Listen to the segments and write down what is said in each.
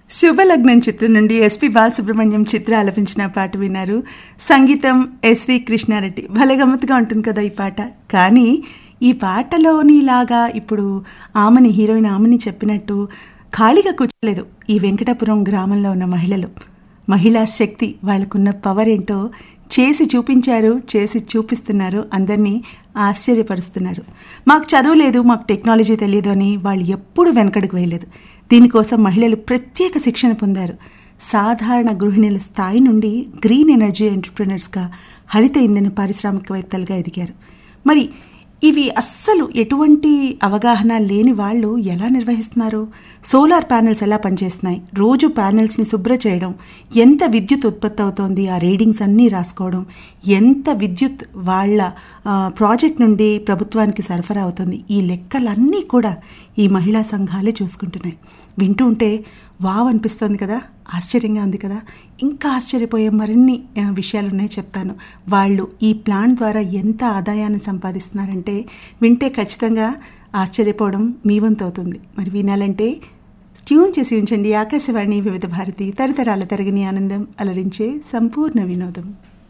శుభలగ్నం చిత్రం నుండి ఎస్పి బాలసుబ్రహ్మణ్యం చిత్ర ఆలపించిన పాట విన్నారు. సంగీతం ఎస్వి కృష్ణారెడ్డి. భలే గమ్మత్తుగా ఉంటుంది కదా ఈ పాట. కానీ ఈ పాటలోని లాగా ఇప్పుడు హీరోయిన్ ఆమెని చెప్పినట్టు ఖాళీగా కూర్చోలేదు ఈ వెంకటాపురం గ్రామంలో ఉన్న మహిళలు. మహిళా శక్తి, వాళ్ళకున్న పవర్ ఏంటో చేసి చూపించారు, చేసి చూపిస్తున్నారు, అందరినీ ఆశ్చర్యపరుస్తున్నారు. మాకు చదువు లేదు, మాకు టెక్నాలజీ తెలియదు అని వాళ్ళు ఎప్పుడూ వెనకడుగు వేయలేదు. దీనికోసం మహిళలు ప్రత్యేక శిక్షణ పొందారు. సాధారణ గృహిణుల స్థాయి నుండి గ్రీన్ ఎనర్జీ ఎంటర్‌ప్రెన్యూర్స్గా, హరిత ఇంధన పారిశ్రామికవేత్తలుగా ఎదిగారు. మరి ఇవి అస్సలు ఎటువంటి అవగాహన లేని వాళ్ళు ఎలా నిర్వహిస్తున్నారు? సోలార్ ప్యానెల్స్ ఎలా పనిచేస్తున్నాయి, రోజు ప్యానెల్స్ని శుభ్ర చేయడం, ఎంత విద్యుత్ ఉత్పత్తి అవుతోంది, ఆ రీడింగ్స్ అన్నీ రాసుకోవడం, ఎంత విద్యుత్ వాళ్ళ ప్రాజెక్ట్ నుండి ప్రభుత్వానికి సరఫరా అవుతుంది, ఈ లెక్కలన్నీ కూడా ఈ మహిళా సంఘాలే చూసుకుంటున్నాయి. వింటూ ఉంటే వావ్ అనిపిస్తుంది కదా, ఆశ్చర్యంగా ఉంది కదా. ఇంకా ఆశ్చర్యపోయే మరిన్ని విషయాలు ఉన్నాయి, చెప్తాను. వాళ్ళు ఈ ప్లాన్ ద్వారా ఎంత ఆదాయాన్ని సంపాదిస్తున్నారంటే వింటే ఖచ్చితంగా ఆశ్చర్యపోవడం మీ వంతు అవుతుంది. మరి వినాలంటే ట్యూన్ చేసి ఉంచండి ఆకాశవాణి వివిధ భారతి, తరతరాల తరగని ఆనందం, అలరించే సంపూర్ణ వినోదం.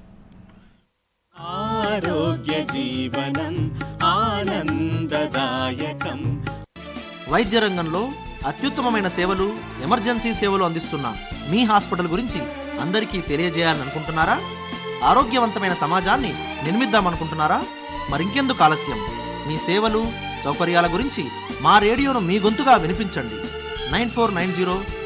ఆరోగ్య జీవనం ఆనందదాయకం. వైద్య రంగంలో అత్యుత్తమమైన సేవలు, ఎమర్జెన్సీ సేవలు అందిస్తున్న మీ హాస్పిటల్ గురించి అందరికీ తెలియజేయాలని అనుకుంటున్నారా? ఆరోగ్యవంతమైన సమాజాన్ని నిర్మిద్దామనుకుంటున్నారా? మరింకెందుకు ఆలస్యం? మీ సేవలు, సౌకర్యాల గురించి మా రేడియోను మీ గొంతుగా వినిపించండి. 9490